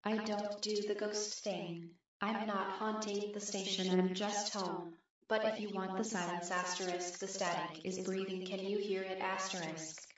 I don't do the ghost thing. I'm not haunting the station, I'm just home. But if you want the silence asterisk, the static is breathing, can you hear it asterisk?